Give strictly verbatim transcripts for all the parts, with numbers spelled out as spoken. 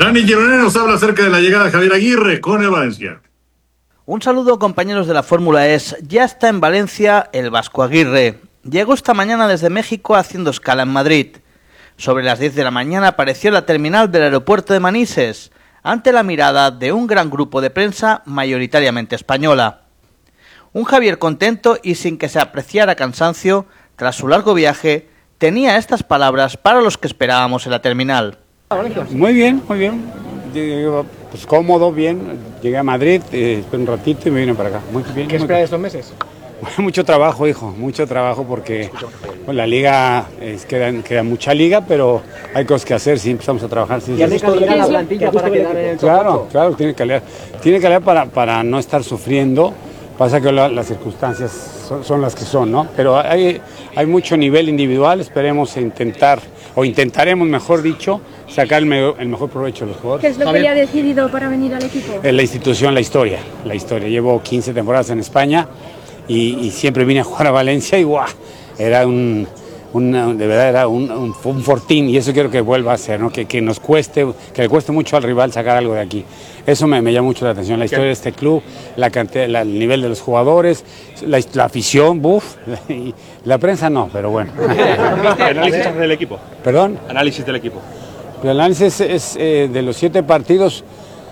Dani Gironés nos habla acerca de la llegada de Javier Aguirre con el Valencia. Un saludo, compañeros de la Fórmula E S. Ya está en Valencia el Vasco Aguirre. Llegó esta mañana desde México haciendo escala en Madrid. Sobre las diez de la mañana apareció en la terminal del aeropuerto de Manises, ante la mirada de un gran grupo de prensa mayoritariamente española. Un Javier contento y sin que se apreciara cansancio, tras su largo viaje, tenía estas palabras para los que esperábamos en la terminal. Muy bien, muy bien. Llegué, pues cómodo, bien. Llegué a Madrid, eh, un ratito y me vine para acá. Muy bien. ¿Qué esperas de estos meses? Mucho trabajo, hijo, mucho trabajo porque bueno, la liga, es, queda, queda mucha liga, pero hay cosas que hacer si empezamos a trabajar. Sí, ¿Y sí. ¿Tiene la plantilla para quedar en el top? Claro, claro, tiene calidad. Tiene calidad para, para no estar sufriendo. Pasa que la, las circunstancias son, son las que son, ¿no? Pero hay, hay mucho nivel individual, esperemos intentar, o intentaremos, mejor dicho, sacar el, me, el mejor provecho de los jugadores. ¿Qué es lo que le ha decidido para venir al equipo? La institución, la historia, la historia. Llevo quince temporadas en España y, y siempre vine a jugar a Valencia y ¡guau! Era un, un de verdad era un, un, un fortín y eso quiero que vuelva a ser, ¿no? Que, que nos cueste, que le cueste mucho al rival sacar algo de aquí. Eso me, me llama mucho la atención, la historia de este club, la cantidad, la, el nivel de los jugadores, la, la afición, buf, y la prensa no, pero bueno. ¿Análisis del equipo? ¿Perdón? Análisis del equipo. El análisis es, es eh, de los siete partidos,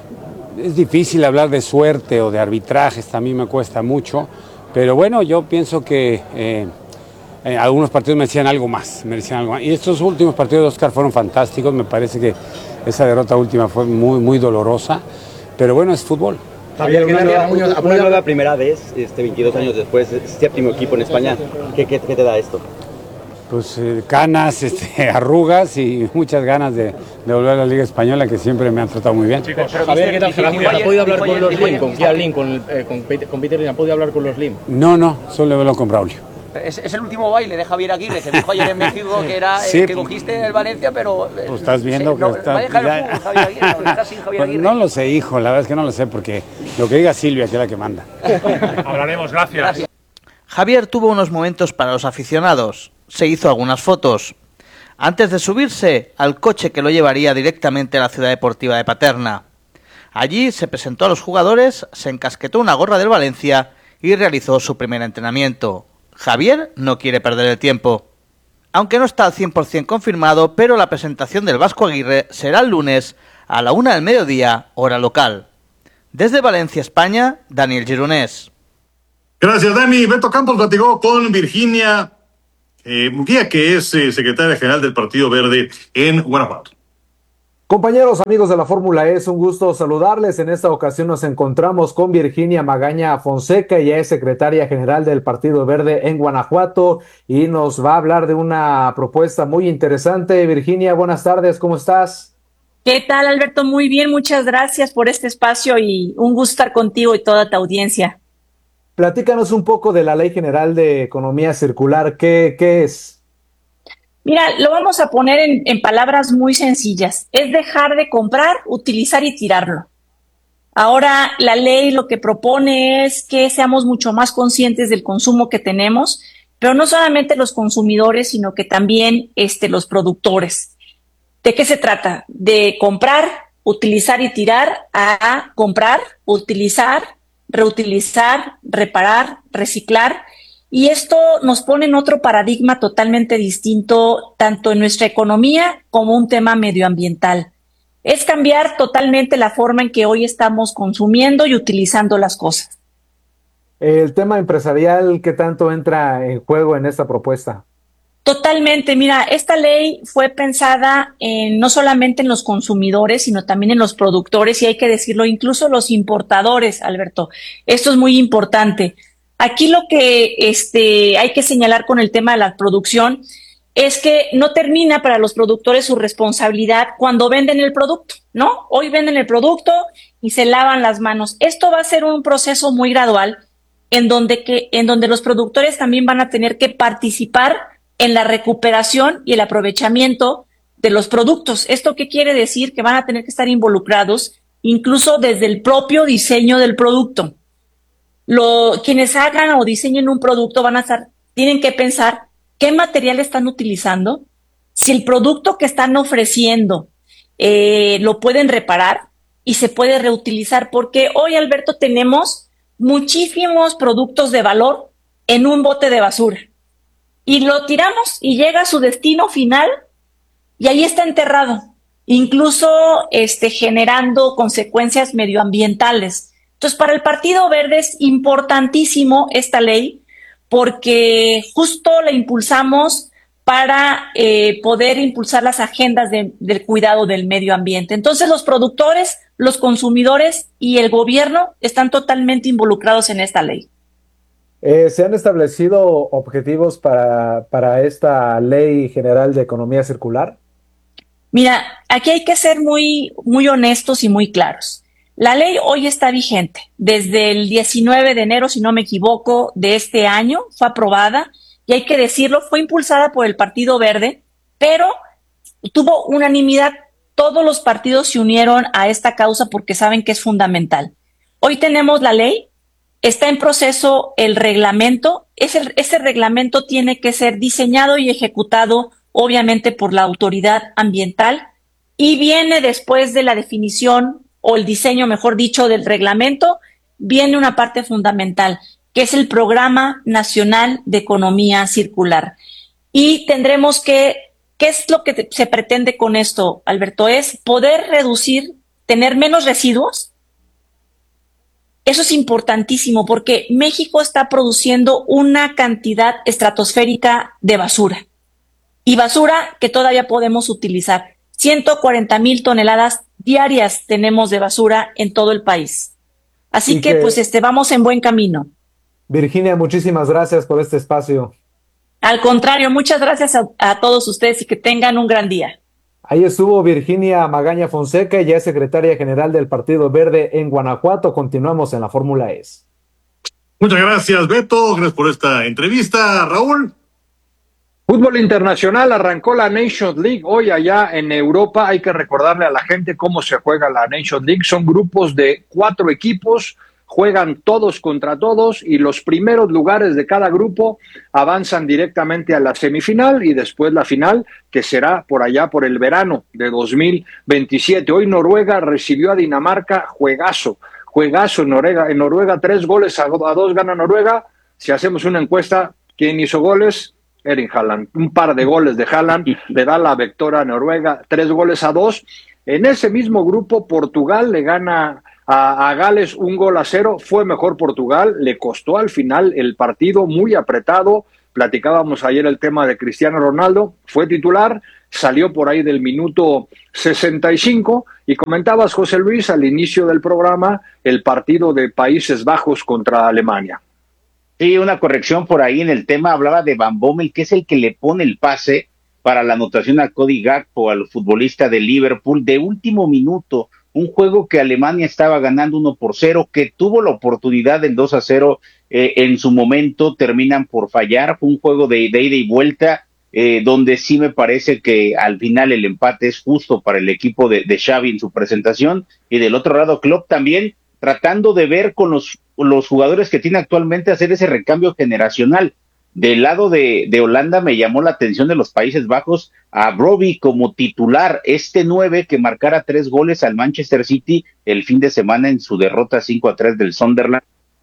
es difícil hablar de suerte o de arbitrajes, a mí me cuesta mucho, pero bueno, yo pienso que eh, eh, algunos partidos merecían algo más, merecían algo más. Y estos últimos partidos de Oscar fueron fantásticos, me parece que esa derrota última fue muy, muy dolorosa, pero bueno, es fútbol. Javier, una, nueva, una, una nueva primera vez, este, veintidós años después, séptimo equipo en España, ¿qué, qué, qué te da esto? Pues eh, canas, este, arrugas y muchas ganas de, de volver a la Liga Española, que siempre me han tratado muy bien. Chicos, Javier, ¿qué tal? ¿Ha podido hablar con los Lim, con Kia Lim, con, eh, con, Peter, con Peter Lim? ¿Ha podido hablar con los Lim? No, no, solo he hablado con Braulio. Es, es el último baile de Javier Aguirre, que dijo ayer en México que era sí, el que cogiste el Valencia, pero... Pues estás viendo sí, que no, está... ¿va a dejar el fútbol, Javier Aguirre? ¿No dejar sin Javier Aguirre? No lo sé, hijo, la verdad es que no lo sé, porque lo que diga Silvia, que es la que manda. Hablaremos, gracias. gracias. Javier tuvo unos momentos para los aficionados. Se hizo algunas fotos. Antes de subirse al coche que lo llevaría directamente a la Ciudad Deportiva de Paterna. Allí se presentó a los jugadores, se encasquetó una gorra del Valencia y realizó su primer entrenamiento. Javier no quiere perder el tiempo. Aunque no está al cien por ciento confirmado, pero la presentación del Vasco Aguirre será el lunes a la una del mediodía, hora local. Desde Valencia, España, Daniel Gironés. Gracias, Dani. Beto Campos platicó con Virginia eh, Munguía, que es eh, secretaria general del Partido Verde en Guanajuato. Compañeros, amigos de la Fórmula E, es un gusto saludarles. En esta ocasión nos encontramos con Virginia Magaña Fonseca, ella es secretaria general del Partido Verde en Guanajuato y nos va a hablar de una propuesta muy interesante. Virginia, buenas tardes, ¿cómo estás? ¿Qué tal, Alberto? Muy bien, muchas gracias por este espacio y un gusto estar contigo y toda tu audiencia. Platícanos un poco de la Ley General de Economía Circular, ¿qué, qué es? Mira, lo vamos a poner en, en palabras muy sencillas. Es dejar de comprar, utilizar y tirarlo. Ahora la ley lo que propone es que seamos mucho más conscientes del consumo que tenemos, pero no solamente los consumidores, sino que también este, los productores. ¿De qué se trata? De comprar, utilizar y tirar a comprar, utilizar, reutilizar, reparar, reciclar. Y esto nos pone en otro paradigma totalmente distinto, tanto en nuestra economía como un tema medioambiental. Es cambiar totalmente la forma en que hoy estamos consumiendo y utilizando las cosas. El tema empresarial, ¿qué tanto entra en juego en esta propuesta? Totalmente. Mira, esta ley fue pensada en, no solamente en los consumidores, sino también en los productores, y hay que decirlo, incluso los importadores, Alberto. Esto es muy importante. Aquí lo que este, hay que señalar con el tema de la producción es que no termina para los productores su responsabilidad cuando venden el producto, ¿no? Hoy venden el producto y se lavan las manos. Esto va a ser un proceso muy gradual en donde, que, en donde los productores también van a tener que participar en la recuperación y el aprovechamiento de los productos. ¿Esto qué quiere decir? Que van a tener que estar involucrados incluso desde el propio diseño del producto. Lo, quienes hagan o diseñen un producto van a estar, tienen que pensar qué material están utilizando, si el producto que están ofreciendo eh, lo pueden reparar y se puede reutilizar, porque hoy, Alberto, tenemos muchísimos productos de valor en un bote de basura y lo tiramos y llega a su destino final y ahí está enterrado, incluso este, generando consecuencias medioambientales. Entonces, para el Partido Verde es importantísimo esta ley porque justo la impulsamos para eh, poder impulsar las agendas de, del cuidado del medio ambiente. Entonces, los productores, los consumidores y el gobierno están totalmente involucrados en esta ley. Eh, ¿Se han establecido objetivos para, para esta Ley General de Economía Circular? Mira, aquí hay que ser muy, muy honestos y muy claros. La ley hoy está vigente. Desde el diecinueve de enero, si no me equivoco, de este año fue aprobada. Y hay que decirlo, fue impulsada por el Partido Verde, pero tuvo unanimidad. Todos los partidos se unieron a esta causa porque saben que es fundamental. Hoy tenemos la ley, está en proceso el reglamento. Ese, ese reglamento tiene que ser diseñado y ejecutado, obviamente, por la autoridad ambiental y viene después de la definición o el diseño, mejor dicho, del reglamento, viene una parte fundamental, que es el Programa Nacional de Economía Circular. Y tendremos que, ¿qué es lo que te, se pretende con esto, Alberto? Es poder reducir, tener menos residuos. Eso es importantísimo porque México está produciendo una cantidad estratosférica de basura. Y basura que todavía podemos utilizar. ciento cuarenta mil toneladas diarias tenemos de basura en todo el país. Así que, que, pues, este, vamos en buen camino. Virginia, muchísimas gracias por este espacio. Al contrario, muchas gracias a, a todos ustedes y que tengan un gran día. Ahí estuvo Virginia Magaña Fonseca, ya es secretaria general del Partido Verde en Guanajuato. Continuamos en la Fórmula E. Muchas gracias, Beto. Gracias por esta entrevista, Raúl. Fútbol internacional, arrancó la Nations League hoy allá en Europa. Hay que recordarle a la gente cómo se juega la Nations League. Son grupos de cuatro equipos, juegan todos contra todos y los primeros lugares de cada grupo avanzan directamente a la semifinal y después la final, que será por allá por el verano de dos mil veintisiete. Hoy Noruega recibió a Dinamarca, juegazo, juegazo en Noruega. En Noruega tres goles a dos gana Noruega. Si hacemos una encuesta, ¿quién hizo goles? Erling Haaland. Un par de goles de Haaland le da la victoria a Noruega, tres goles a dos. En ese mismo grupo, Portugal le gana a, a Gales un gol a cero. Fue mejor Portugal, le costó al final el partido, muy apretado. Platicábamos ayer el tema de Cristiano Ronaldo, fue titular, salió por ahí del minuto sesenta y cinco y comentabas, José Luis, al inicio del programa, el partido de Países Bajos contra Alemania. Sí, una corrección por ahí en el tema, hablaba de Van Bommel, que es el que le pone el pase para la anotación a Cody Gakpo, al futbolista de Liverpool, de último minuto, un juego que Alemania estaba ganando uno por cero, que tuvo la oportunidad del dos a cero eh, en su momento, terminan por fallar, fue un juego de, de ida y vuelta, eh, donde sí me parece que al final el empate es justo para el equipo de, de Xavi en su presentación, y del otro lado Klopp también, tratando de ver con los, los jugadores que tiene actualmente hacer ese recambio generacional. Del lado de, de Holanda me llamó la atención de los Países Bajos a Brobbey como titular, este nueve que marcara tres goles al Manchester City el fin de semana en su derrota cinco a tres del Sunderland.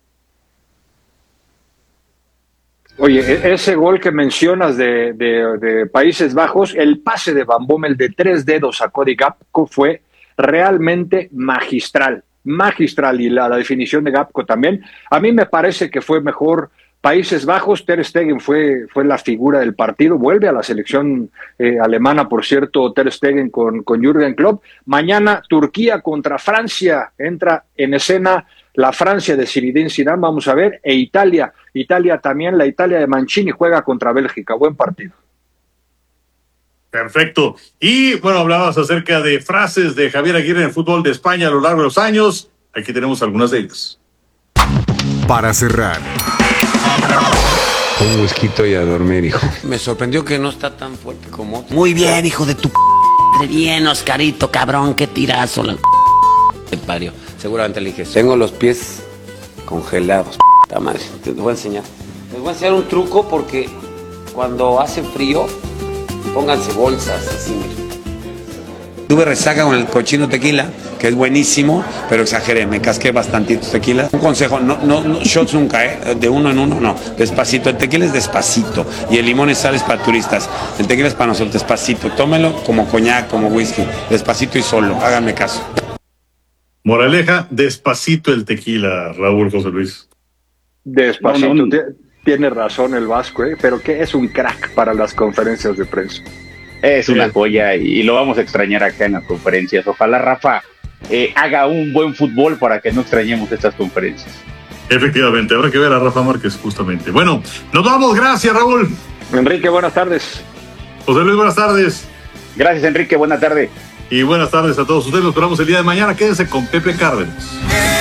Oye, ese gol que mencionas de, de, de Países Bajos, el pase de Van Bommel de tres dedos a Cody Gakpo fue realmente magistral. magistral y la, la definición de Gakpo también. A mí me parece que fue mejor Países Bajos. Ter Stegen fue, fue la figura del partido, vuelve a la selección eh, alemana, por cierto, Ter Stegen con, con Jürgen Klopp. Mañana Turquía contra Francia, entra en escena la Francia de Zinedine Zidane, vamos a ver, e Italia, Italia también, la Italia de Mancini juega contra Bélgica, buen partido. Perfecto. Y bueno, hablabas acerca de frases de Javier Aguirre en el fútbol de España a lo largo de los años. Aquí tenemos algunas de ellas. Para cerrar. Un whisky y a dormir, hijo. Me sorprendió que no está tan fuerte como otro. Muy bien, hijo de tu p***. Bien, Oscarito, cabrón, qué tirazo. La te parió. Seguramente le dije, tengo los pies congelados, p***, madre. Te voy a enseñar. Les voy a enseñar un truco porque cuando hace frío, pónganse bolsas así, miren. Tuve resaca con el cochino tequila, que es buenísimo, pero exageré, me casqué bastantitos tequila. Un consejo, no, no, no shots nunca, ¿eh? De uno en uno, no, despacito. El tequila es despacito y el limón y sal es para turistas. El tequila es para nosotros, despacito. Tómelo como coñac, como whisky, despacito y solo, háganme caso. Moraleja, despacito el tequila, Raúl José Luis. Despacito, No, no, no. tiene razón el Vasco, ¿eh? Pero que es un crack para las conferencias de prensa. Es una joya y lo vamos a extrañar acá en las conferencias. Ojalá Rafa eh, haga un buen fútbol para que no extrañemos estas conferencias. Efectivamente, habrá que ver a Rafa Márquez justamente. Bueno, nos vamos, gracias Raúl. Enrique, buenas tardes. José Luis, buenas tardes. Gracias Enrique, buena tarde. Y buenas tardes a todos ustedes, los esperamos el día de mañana, quédense con Pepe Cárdenas.